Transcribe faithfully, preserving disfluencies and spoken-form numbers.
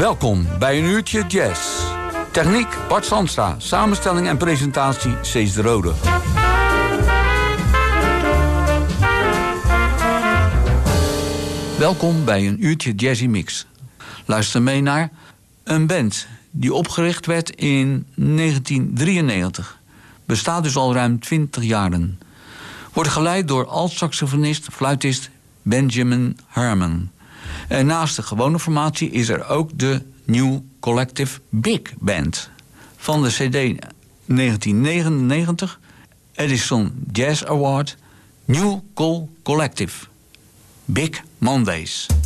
Welkom bij een uurtje jazz. Techniek Bart Zandstra, samenstelling en presentatie Cees de Rode. Welkom bij een uurtje jazzy mix. Luister mee naar een band die opgericht werd in negentien drieënnegentig. Bestaat dus al ruim twintig jaren. Wordt geleid door alt-saxofonist, fluitist Benjamin Herman. En naast de gewone formatie is er ook de New Collective Big Band. Van de cd negentien negenennegentig, Edison Jazz Award, New Col Collective. Big Mondays.